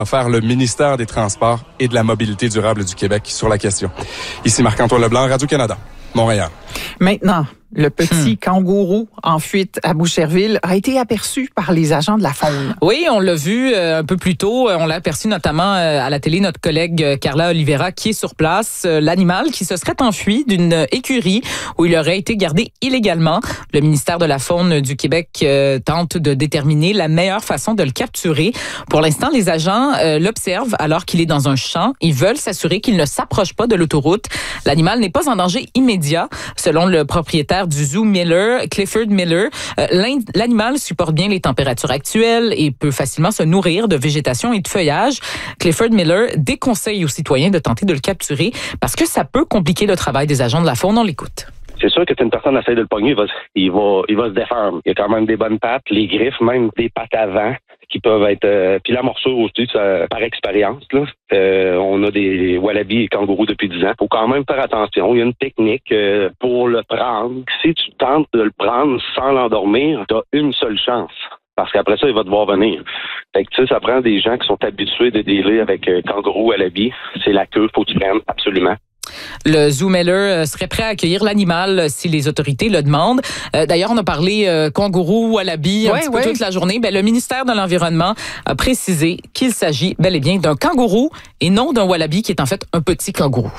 va faire le ministère des Transports et de la Mobilité durable du Québec sur la question. Ici Marc-Antoine Leblanc, Radio-Canada, Montréal. Maintenant, le petit kangourou en fuite à Boucherville a été aperçu par les agents de la faune. Oui, on l'a vu un peu plus tôt. On l'a aperçu notamment à la télé, notre collègue Carla Oliveira qui est sur place. L'animal qui se serait enfui d'une écurie où il aurait été gardé illégalement. Le ministère de la Faune du Québec tente de déterminer la meilleure façon de le capturer. Pour l'instant, les agents l'observent alors qu'il est dans un champ. Ils veulent s'assurer qu'il ne s'approche pas de l'autoroute. L'animal n'est pas en danger immédiat, selon le propriétaire du zoo Miller, Clifford Miller. L'animal supporte bien les températures actuelles et peut facilement se nourrir de végétation et de feuillage. Clifford Miller déconseille aux citoyens de tenter de le capturer parce que ça peut compliquer le travail des agents de la faune. On l'écoute. C'est sûr que si une personne essaie de le pogner, il va se déformer. Il y a quand même des bonnes pattes, les griffes, même des pattes avant qui peuvent être... puis la morsure aussi, ça, par expérience. Là, on a des wallabies et kangourous depuis 10 ans. Faut quand même faire attention. Il y a une technique pour le prendre. Si tu tentes de le prendre sans l'endormir, tu as une seule chance. Parce qu'après ça, il va devoir venir. Fait que, tu sais, ça prend des gens qui sont habitués de dealer avec kangourous, wallabies. C'est la queue, faut que tu prennes absolument. Le Zoo Miller serait prêt à accueillir l'animal si les autorités le demandent. D'ailleurs, on a parlé kangourou, wallaby un petit peu toute la journée. Le ministère de l'Environnement a précisé qu'il s'agit bel et bien d'un kangourou et non d'un wallaby qui est en fait un petit kangourou.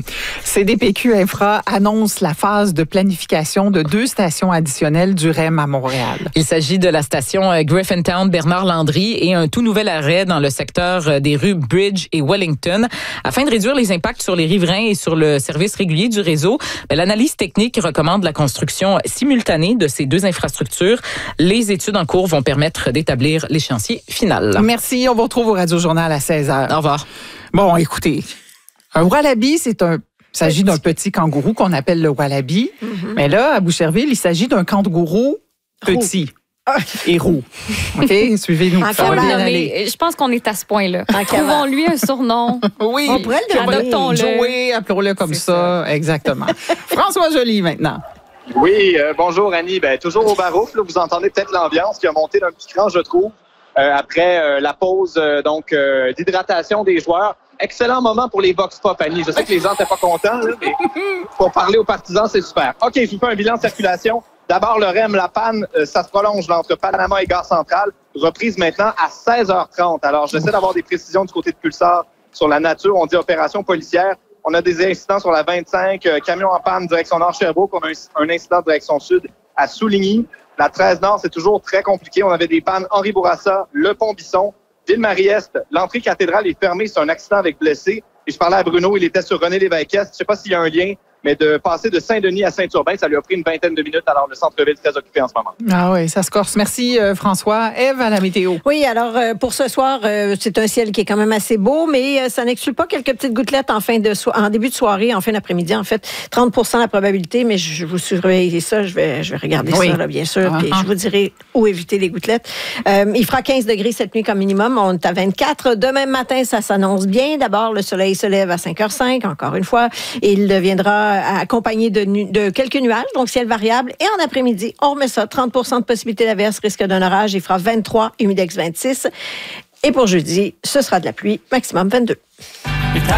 CDPQ Infra annonce la phase de planification de 2 stations additionnelles du REM à Montréal. Il s'agit de la station Griffintown Bernard-Landry et un tout nouvel arrêt dans le secteur des rues Bridge et Wellington. Afin de réduire les impacts sur les riverains et sur le service régulier du réseau, l'analyse technique recommande la construction simultanée de ces 2 infrastructures. Les études en cours vont permettre d'établir l'échéancier final. Merci. On vous retrouve au Radio-Journal à 16h. Au revoir. Bon, écoutez, un wallaby, il s'agit d'un petit kangourou qu'on appelle le wallaby. Mais là, à Boucherville, il s'agit d'un kangourou petit. Et roux. OK? Suivez-nous. Je pense qu'on est à ce point-là. Trouvons-lui un surnom. Oui. On pourrait le adoptons-le. Joey, appelons-le comme ça. Exactement. François Joly, maintenant. Oui, bonjour Annie. Toujours au Barouf, là, vous entendez peut-être l'ambiance qui a monté d'un petit cran, je trouve, après la pause d'hydratation des joueurs. Excellent moment pour les Vox Pop, Annie. Je sais que les gens n'étaient pas contents, là, mais pour parler aux partisans, c'est super. OK, je vous fais un bilan de circulation. D'abord, le REM, la panne, ça se prolonge entre Panama et Gare Centrale. Reprise maintenant à 16h30. Alors, j'essaie d'avoir des précisions du côté de Pulsar sur la nature. On dit opération policière. On a des incidents sur la 25, camion en panne, direction Nord-Sherbrooke. On a un incident direction sud à Souligny. La 13 Nord, c'est toujours très compliqué. On avait des pannes Henri Bourassa, le pont Bisson, Ville-Marie-Est. L'entrée cathédrale est fermée. C'est un accident avec blessé. Et je parlais à Bruno, il était sur René Lévesque-Est. Je sais pas s'il y a un lien, mais de passer de Saint-Denis à Saint-Urbain, ça lui a pris une vingtaine de minutes. Alors, le centre-ville est très occupé en ce moment. Ah oui, ça se corse. Merci, François. Ève, à la météo. Oui, alors, pour ce soir, c'est un ciel qui est quand même assez beau, mais ça n'exclut pas quelques petites gouttelettes en début de soirée, en fin d'après-midi. En fait, 30% la probabilité, mais je vous surveille ça. Je vais regarder ça, là, bien sûr. Puis je vous dirai où éviter les gouttelettes. Il fera 15 degrés cette nuit comme minimum. On est à 24. Demain matin, ça s'annonce bien. D'abord, le soleil se lève à 5h05, encore une fois. Et il deviendra accompagné de quelques nuages, donc ciel variable. Et en après-midi, on remet ça, 30% de possibilité d'averse, risque d'un orage. Il fera 23, humidex 26. Et pour jeudi, ce sera de la pluie, maximum 22.